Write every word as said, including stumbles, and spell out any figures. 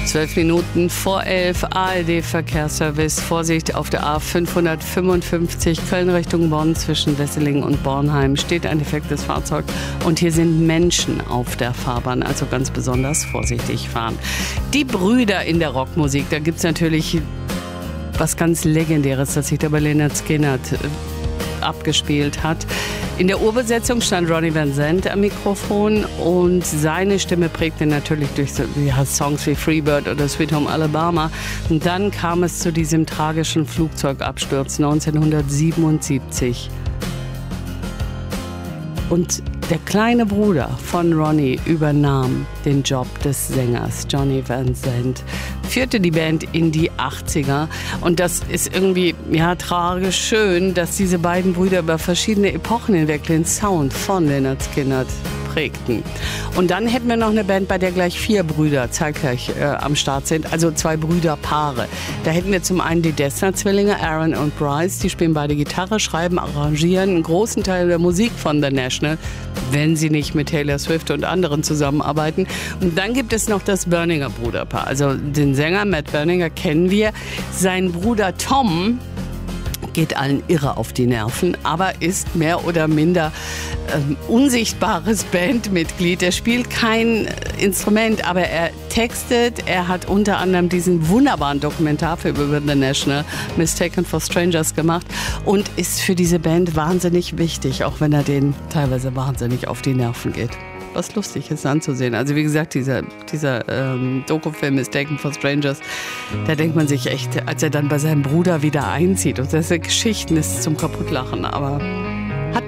Zwölf Minuten vor elf, A R D-Verkehrsservice. Vorsicht auf der A fünfhundertfünfundfünfzig Köln Richtung Bonn zwischen Wesseling und Bornheim steht ein defektes Fahrzeug und hier sind Menschen auf der Fahrbahn, also ganz besonders vorsichtig fahren. Die Brüder in der Rockmusik, da gibt es natürlich was ganz Legendäres, das sich der bei Lynyrd Skynyrd abgespielt hat. In der Urbesetzung stand Ronnie Van Zant am Mikrofon und seine Stimme prägte natürlich durch so, ja, Songs wie Freebird oder Sweet Home Alabama. Und dann kam es zu diesem tragischen Flugzeugabsturz neunzehnhundertsiebenundsiebzig. Und der kleine Bruder von Ronnie übernahm den Job des Sängers. Johnny Van Zant führte die Band in die achtziger. Und das ist irgendwie ja, tragisch schön, dass diese beiden Brüder über verschiedene Epochen hinweg den Sound von Lynyrd Skynyrd prägten. Und dann hätten wir noch eine Band, bei der gleich vier Brüder zeitgleich äh, am Start sind, also zwei Brüderpaare. Da hätten wir zum einen die Dessner-Zwillinge, Aaron und Bryce, die spielen beide Gitarre, schreiben, arrangieren einen großen Teil der Musik von The National, wenn sie nicht mit Taylor Swift und anderen zusammenarbeiten. Und dann gibt es noch das Berninger Bruderpaar. Also den Sänger Matt Berninger kennen wir. Sein Bruder Tom geht allen irre auf die Nerven, aber ist mehr oder minder ähm, unsichtbares Bandmitglied. Er spielt kein Instrument, aber er textet. Er hat unter anderem diesen wunderbaren Dokumentarfilm über The National, Mistaken for Strangers, gemacht und ist für diese Band wahnsinnig wichtig, auch wenn er denen teilweise wahnsinnig auf die Nerven geht. Was lustig ist anzusehen. Also wie gesagt, dieser, dieser ähm, Dokufilm Mistaken for Strangers, da denkt man sich echt, als er dann bei seinem Bruder wieder einzieht und das sind Geschichten, ist zum Kaputtlachen, aber